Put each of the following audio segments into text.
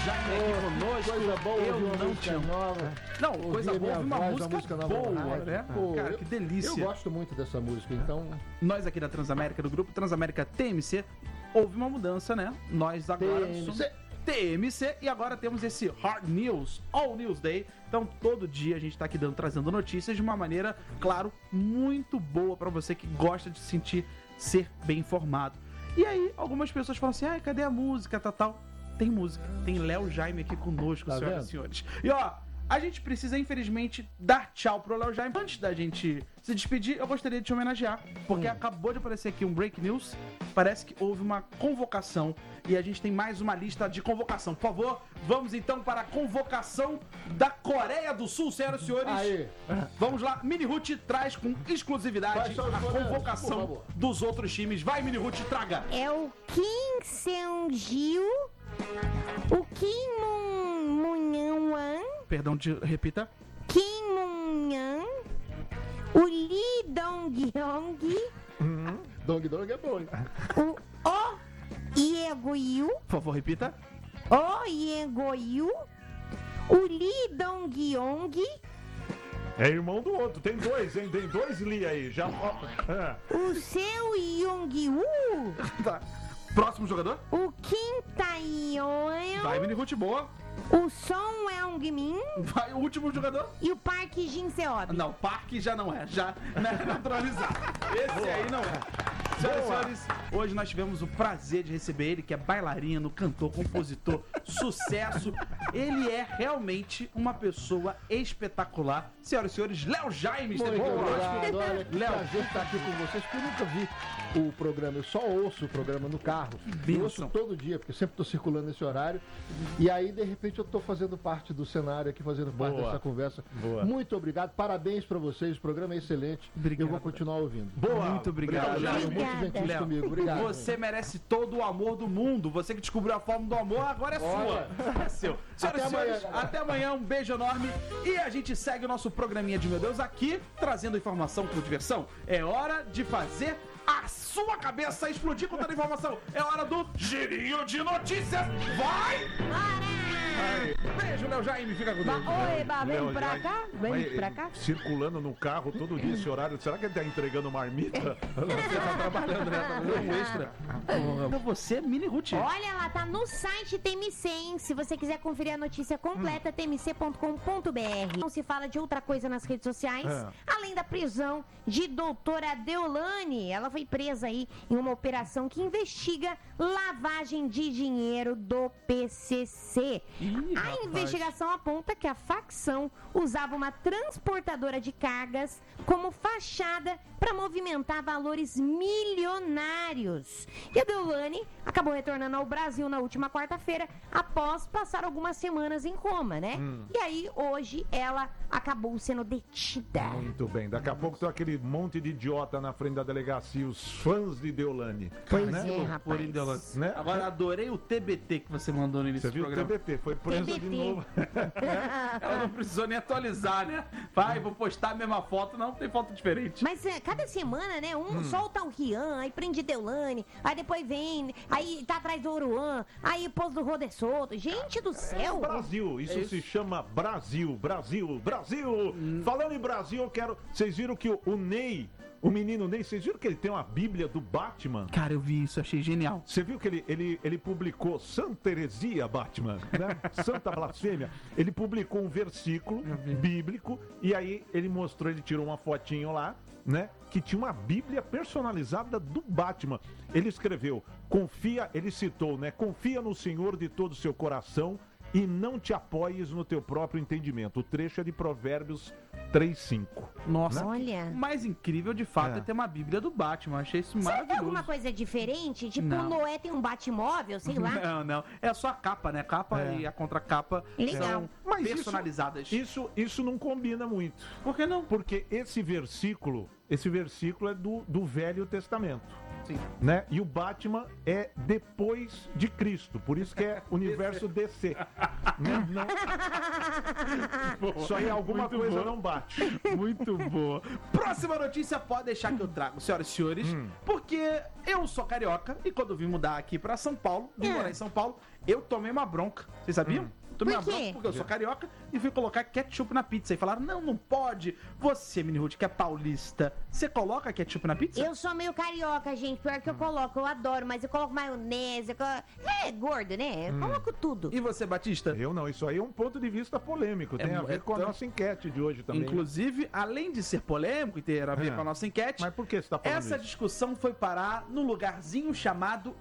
Jaime aqui conosco. Coisa boa, eu uma não música tinha. nova. Não, coisa boa, ouvir uma música nova boa, na rádio. né? Pô, Cara, que delícia. Eu gosto muito dessa música, então... Nós aqui da Transamérica, do grupo Transamérica TMC, houve uma mudança, né? Nós agora somos TMC e agora temos esse Hard News, All News Day. Então todo dia a gente tá aqui trazendo notícias de uma maneira, claro, muito boa pra você que gosta de ser bem informado. E aí algumas pessoas falam assim, cadê a música, tal. Tem música, tem Léo Jaime aqui conosco, tá senhoras e senhores. E ó, a gente precisa, infelizmente, dar tchau pro Léo Jaime. Antes da gente se despedir, eu gostaria de te homenagear, porque acabou de aparecer aqui um Break News. Parece que houve uma convocação e a gente tem mais uma lista de convocação. Por favor, vamos então para a convocação da Coreia do Sul, senhoras e senhores. Aí. Vamos lá, Mini Ruth traz com exclusividade a convocação dos outros times. Vai, Mini Ruth, traga! É o Kim Seung-gil, o Kim Moon-wan, Perdão, repita. Kim Moon-yan, o Lee Dong-hyung, Dong é bom, hein? o Oh Ye-go-yu, Por favor, repita. Oh Ye-go-yu, o Lee Dong-yong, É irmão do outro, tem dois, hein? Tem dois Lee aí, já... o Seo Yong-woo, Tá. Próximo jogador. o Kim Tae-yeon, Vai, Mini Ruth, boa. o Son Eung-min Vai, o último jogador. e o Park Jin-seob. Não, Parque já não é, já é naturalizado. Esse aí não é. Senhoras e senhores, hoje nós tivemos o prazer de receber ele, que é bailarino, cantor, compositor, sucesso. Ele é realmente uma pessoa espetacular. Senhoras e senhores, Léo Jaime esteve Muito conosco. obrigado, olha, que Léo. prazer estar aqui com vocês, porque eu nunca vi o programa, eu só ouço o programa no carro. Eu ouço todo dia, porque eu sempre estou circulando nesse horário. E aí, de repente, eu estou fazendo parte do cenário aqui, fazendo parte dessa conversa. Boa. Muito obrigado, parabéns para vocês, o programa é excelente. Obrigado. Eu vou continuar ouvindo. Boa! Muito obrigado, Léo, Léo. muito gentil Léo, comigo, obrigado. Você merece todo o amor do mundo. Você que descobriu a fórmula do amor, agora é Olha. sua. É seu. Senhoras e senhores, até amanhã. Um beijo enorme. E a gente segue o nosso programinha de Meu Deus aqui, trazendo informação com diversão. É hora de fazer a sua cabeça explodir com toda a informação. É hora do Girinho de Notícias. Vai! Beijo, Léo Jaime. Fica com Deus. Oeba, vem Léo pra Jaime. cá, vem Mas, pra cá. circulando no carro todo dia esse horário, será que ele tá entregando marmita? Você tá trabalhando, né? Tá fazendo um extra. Você, Mini Ruth. Olha, ela tá no site TMC, hein? Se você quiser conferir a notícia completa, tmc.com.br. Não se fala de outra coisa nas redes sociais, além da prisão de doutora Deolane. Ela foi presa aí em uma operação que investiga lavagem de dinheiro do PCC. A investigação aponta que a facção usava uma transportadora de cargas como fachada para movimentar valores milionários. E a Deolane acabou retornando ao Brasil na última quarta-feira, após passar algumas semanas em coma, né? E aí, hoje, ela acabou sendo detida. Muito bem, daqui a pouco tem aquele monte de idiota na frente da delegacia, os fãs de Deolane. Pois né? é, rapaz. Né? Agora, adorei o TBT que você mandou no início Você do viu o programa. TBT, foi presa de TBT. novo. Ela não precisou nem atualizar, né? Vai, vou postar a mesma foto. Não, tem foto diferente. Mas cada semana, né? Solta o Rian, aí prende Deolane, aí depois vem, aí tá atrás do Oruan, aí pôs do Roder Solto. Gente do céu! Brasil, isso se chama Brasil, Brasil, Brasil. Falando em Brasil, eu quero... Vocês viram que o Ney, o menino Ney, vocês viram que ele tem uma bíblia do Batman? Cara, eu vi isso, achei genial. Você viu que ele publicou Santa Heresia, Batman, né? Santa Blasfêmia. Ele publicou um versículo bíblico e aí ele mostrou, ele tirou uma fotinho lá, né? Que tinha uma bíblia personalizada do Batman. Ele escreveu, ele citou, né? Confia no Senhor de todo o seu coração e não te apoies no teu próprio entendimento. O trecho é de Provérbios 3:5. Nossa, Olha. o mais incrível de fato é ter uma bíblia do Batman. Achei isso Será que tem maravilhoso. alguma coisa diferente? Tipo, Não. o Noé tem um Batmóvel, sei lá. Não, não. É só a capa, né? A capa e a contracapa Legal. são Mas personalizadas. Isso não combina muito. Por que não? Porque esse versículo, esse versículo é do Velho Testamento. Sim. Né? E o Batman é depois de Cristo, por isso que é universo DC. Né? Não... Só aí alguma Muito coisa boa. não bate. Muito boa. Próxima notícia pode deixar que eu trago, senhoras e senhores, porque eu sou carioca e quando eu vim mudar aqui pra São Paulo, vim morar em São Paulo, eu tomei uma bronca. Vocês sabiam? Tomei uma Por quê? bronca porque eu sou carioca e fui colocar ketchup na pizza. E falaram, não pode. Você, Mini Ruth, que é paulista, você coloca ketchup na pizza? Eu sou meio carioca, gente. Pior que eu coloco, eu adoro, mas eu coloco maionese. É gordo, né? Eu coloco tudo. E você, Batista? Eu não, isso aí é um ponto de vista polêmico. Tem a ver com a nossa enquete de hoje também. Inclusive, além de ser polêmico e ter a ver com a nossa enquete, Mas por que você tá falando essa isso? discussão foi parar num lugarzinho chamado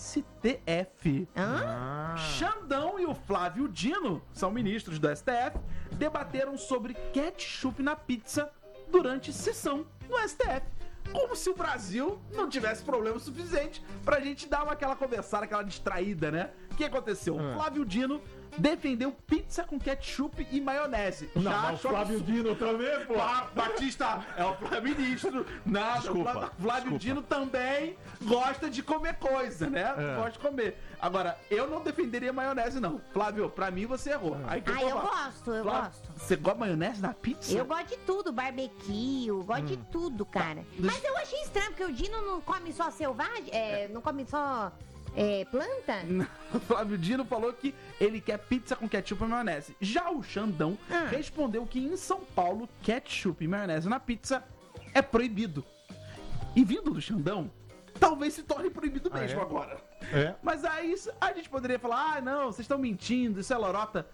STF. Xandão e o Flávio Dino, são ministros do STF, debateram sobre ketchup na pizza durante sessão no STF. Como se o Brasil não tivesse problema suficiente pra gente dar aquela conversada, aquela distraída, né? O que aconteceu? O Flávio Dino defendeu pizza com ketchup e maionese. Não, Já mas o achou Flávio absurdo. Dino também, pô. Batista é o ministro. Nada, Desculpa, o Flávio Dino também gosta de comer coisa, né? Gosta de comer. Agora, eu não defenderia maionese, não. Flávio, pra mim você errou. Aí que Eu falar. gosto, eu Flávio, gosto. Você gosta de maionese na pizza? Eu gosto de tudo, barbecue, gosto de tudo, cara. Mas eu achei estranho, porque o Dino não come só selvagem, não come só planta? O Flávio Dino falou que ele quer pizza com ketchup e maionese. Já o Xandão respondeu que em São Paulo, ketchup e maionese na pizza é proibido. E vindo do Xandão, talvez se torne proibido mesmo agora. É. Mas aí a gente poderia falar, não, vocês estão mentindo, isso é lorota.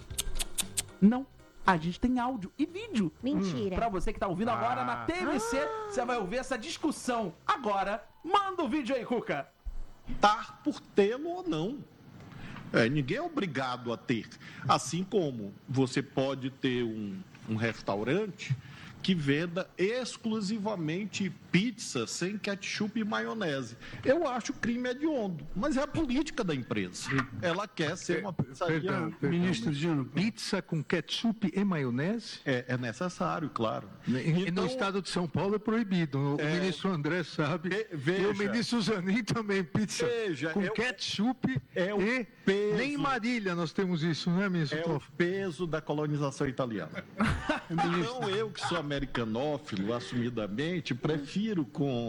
Não, a gente tem áudio e vídeo. Mentira. Pra você que tá ouvindo agora na TMC, você vai ouvir essa discussão agora. Manda o vídeo aí, Cuca. Optar por tê-lo ou não. Ninguém é obrigado a ter. Assim como você pode ter um restaurante que venda exclusivamente pizza sem ketchup e maionese. Eu acho crime hediondo, mas é a política da empresa. Ela quer ser uma pizzaria... Ministro Dino, pizza com ketchup e maionese? É necessário, claro. No estado de São Paulo é proibido. O ministro André sabe. veja. E o ministro Zanin também, pizza Veja, com ketchup o peso. Nem em Marília nós temos isso, né, ministro? É o peso da colonização italiana. Então, eu que sou americanófilo, assumidamente, prefiro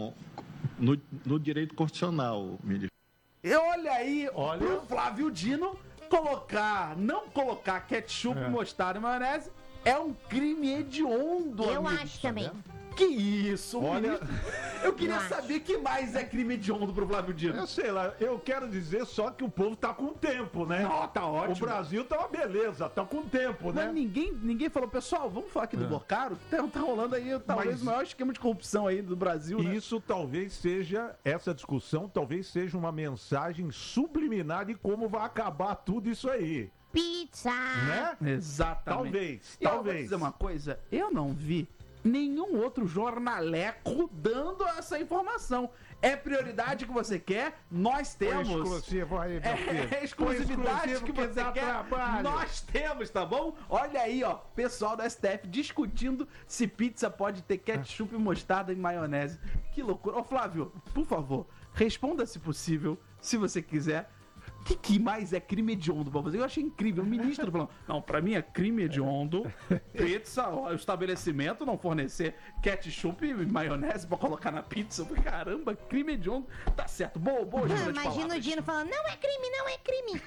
no direito constitucional, ministro. E olha aí, pro Flávio Dino não colocar ketchup, mostarda e maionese é um crime hediondo. Eu amigo. acho também. Que isso, Olha, eu queria saber que mais é crime hediondo pro Flávio Dino. eu sei lá, eu quero dizer só que o povo tá com tempo, né? Não, tá ótimo. O Brasil tá uma beleza, tá com tempo, né? Mas ninguém falou, pessoal, vamos falar aqui do Bocaro, que tá rolando aí talvez o maior esquema de corrupção aí do Brasil, né? Isso talvez seja, essa discussão talvez seja uma mensagem subliminar de como vai acabar tudo isso aí, Pizza. né? Exatamente. Talvez, E eu vou talvez. dizer uma coisa, eu não vi nenhum outro jornaleco dando essa informação. É prioridade que você quer? Nós temos. Exclusivo aí, meu filho. É exclusividade Exclusivo que você dá quer? trabalho. Nós temos, tá bom? Olha aí, ó, pessoal da STF discutindo se pizza pode ter ketchup, mostarda e maionese. Que loucura. Ô, Flávio, por favor, responda se possível, se você quiser. O que mais é crime hediondo pra você? Eu achei incrível. O ministro falando, não, pra mim é crime hediondo. Pizza, ó, o estabelecimento não fornecer ketchup e maionese pra colocar na pizza. Caramba, crime hediondo. Tá certo. Boa jogada de Imagina o palavras. Dino falando, não é crime, não é crime.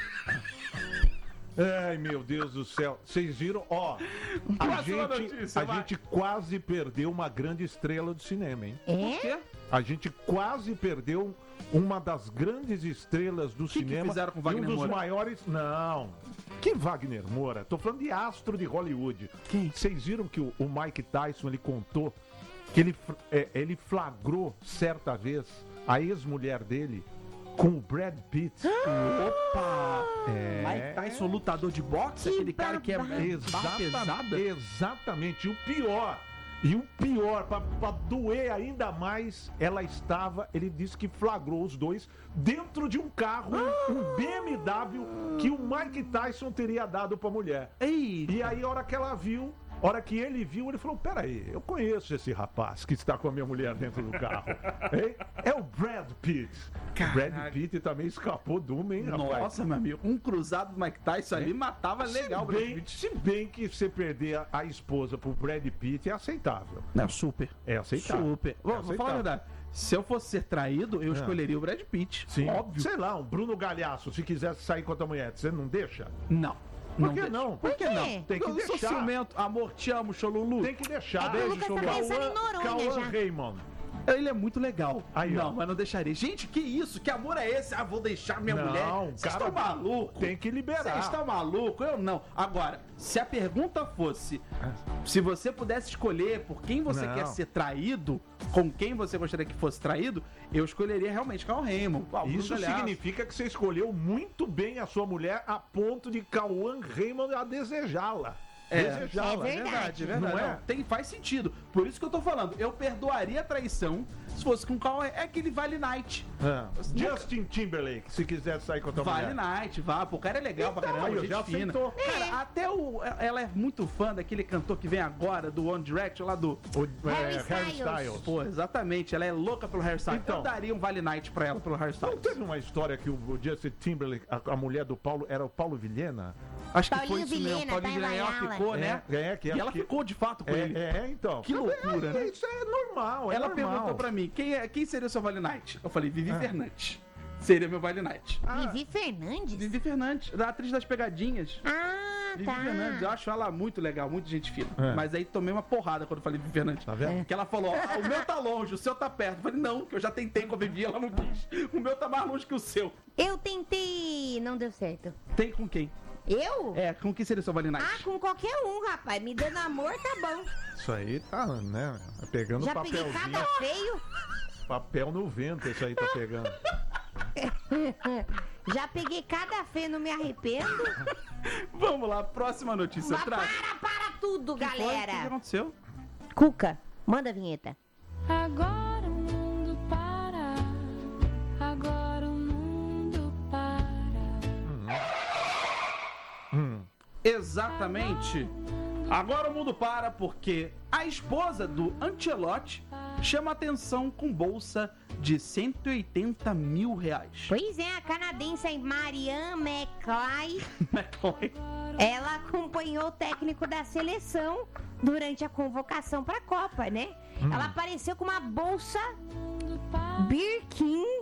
Ai, meu Deus do céu. Vocês viram? Ó, a Próxima notícia, vai. gente quase perdeu uma grande estrela do cinema, hein? Por quê? A gente quase perdeu uma das grandes estrelas do que cinema. fizeram com e Wagner um dos Moura? maiores. Não. Que Wagner Moura? Tô falando de astro de Hollywood. Quem? Vocês viram que o Mike Tyson ele contou que ele flagrou certa vez a ex-mulher dele com o Brad Pitt. Opa! Mike Tyson, lutador de boxe, aquele cara que é pesada. Exatamente. E o pior, pra doer ainda mais, ele disse que flagrou os dois dentro de um carro, um BMW, que o Mike Tyson teria dado pra mulher. Ei, E aí, a hora que ela viu, hora que ele viu, ele falou, peraí, eu conheço esse rapaz que está com a minha mulher dentro do carro. Hein? É o Brad Pitt. O Brad Pitt também escapou de uma, hein, rapaz? Nossa, meu amigo, um cruzado do Mike Tyson ali matava legal o Brad Pitt. Se bem que você perder a esposa pro Brad Pitt é aceitável. Não, super. É aceitável. Super. Vou falar a verdade. Se eu fosse ser traído, eu escolheria o Brad Pitt. Sim. Óbvio. Sei lá, um Bruno Galhaço, se quisesse sair com a tua mulher, você não deixa? Não. Por que não? Por quê? Tem que Eu sou deixar. ciumento. Amor, te amo, Cholulu. Tem que deixar. É que o Lucas tá pensando em Noronha já. Raymond. Ele é muito legal. Aí, não, ó. mas não deixaria. Gente, que isso? Que amor é esse? Ah, vou deixar minha mulher. Vocês cara, estão malucos? tem que liberar. Vocês estão malucos? Eu não. Agora, se a pergunta fosse se você pudesse escolher por quem você Não. quer ser traído, com quem você gostaria que fosse traído, eu escolheria realmente Cauã Raymond. Isso significa que você escolheu muito bem a sua mulher a ponto de Cauã Raymond a desejá-la. Desejá-la. É verdade. Não é? Faz sentido. Por isso que eu tô falando. Eu perdoaria a traição se fosse com o Cauã. É aquele Vale Night. Justin Timberlake, se quiser sair com a tua Vale mulher. Night, vá. Pô, o cara é legal pra caramba, aí, gente já fina. aceitou. Cara, até ela é muito fã daquele cantor que vem agora, do One Direction, lá do... Harry Styles. Pô, exatamente. Ela é louca pelo Harry Styles. Então, eu daria um Vale Night pra ela, pelo Harry Não Styles. teve uma história que o Justin Timberlake, a mulher do Paulo, era o Paulo Vilhena? Acho que foi Paulinho isso mesmo. Vilhena, Paulinho tá Vilhena, ela em ficou, né? Que E ela ficou de fato com ele. então. Que loucura, né? Isso é normal, Ela normal. perguntou pra mim, quem seria o seu Vale Night? Eu falei, Vivi Fernandes. Seria meu Vale Night. Vivi Fernandes? Vivi Fernandes, da atriz das pegadinhas. Ah, Vivi tá. Fernandes, eu acho ela muito legal, muito gente fina. É. Mas aí tomei uma porrada quando eu falei Vivi Fernandes. Tá vendo? Que ela falou, ó, o meu tá longe, o seu tá perto. Eu falei, não, que eu já tentei com a Vivi, ela não quis. O meu tá mais longe que o seu. Eu tentei, não deu certo. Tem com quem? Eu? É, com quem seria o seu Vale Night? Ah, com qualquer um, rapaz. Me dando amor, tá bom. Isso aí tá, né? Pegando Já peguei papelzinho. cada feio. Papel no vento, isso aí tá pegando. Já peguei cada feio, não me arrependo. Vamos lá, próxima notícia. Mas Traz. para tudo, O que galera. aconteceu? Cuca, manda a vinheta. Agora o mundo para. Agora o mundo para. Exatamente. Agora o mundo para porque a esposa do Ancelotti chama atenção com bolsa de 180 mil reais. Pois é, a canadense Marianne McClay, McCoy. ela acompanhou o técnico da seleção durante a convocação para a Copa, né? Ela apareceu com uma bolsa Birkin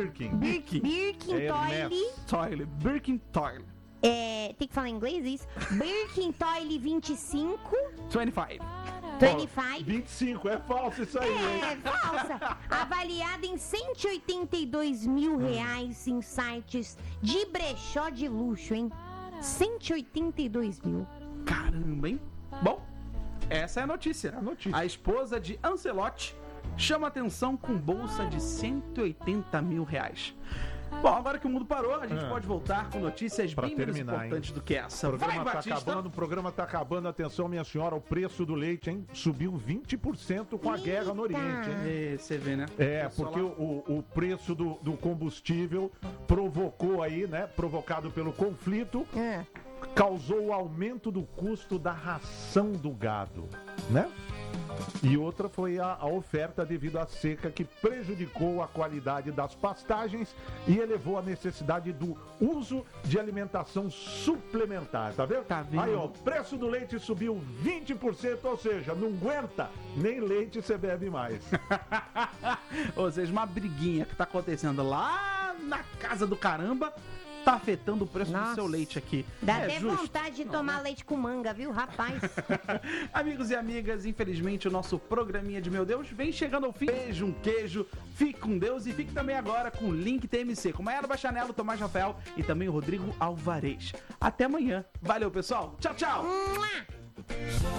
Toilet. Birkin Toilet. tem que falar em inglês isso? Birkin Toilet 25, 25. 25. 25, é falso isso aí, hein? É falsa. Avaliada em 182 mil reais em sites de brechó de luxo, hein? 182 mil. Caramba, hein? Bom, essa é a notícia. A esposa de Ancelotti chama atenção com bolsa de 180 mil reais. Bom, agora que o mundo parou, a gente pode voltar com notícias Pra bem menos terminar, importantes do que essa. O programa Vai, tá Batista. acabando, o programa tá acabando. Atenção, minha senhora, o preço do leite, hein? Subiu 20% com a guerra no Oriente, hein? Você vê, né? É, Pessoal porque lá- o preço do combustível provocou aí, né? Provocado pelo conflito, causou o aumento do custo da ração do gado, né? E outra foi a oferta devido à seca que prejudicou a qualidade das pastagens e elevou a necessidade do uso de alimentação suplementar, tá vendo? Tá vendo? Aí, ó, o preço do leite subiu 20%, ou seja, não aguenta, nem leite você bebe mais. Ou seja, uma briguinha que tá acontecendo lá na casa do caramba tá afetando o preço do Nossa. seu leite aqui. Dá É até justo? vontade de tomar leite com manga, viu, rapaz? Amigos e amigas, infelizmente o nosso programinha de Meu Deus vem chegando ao fim. Beijo, um queijo, fique com Deus e fique também agora com o Link TMC, com Maiara Bachanello, Tomás Rafael e também o Rodrigo Alvarez. Até amanhã. Valeu, pessoal. Tchau, tchau. Mua!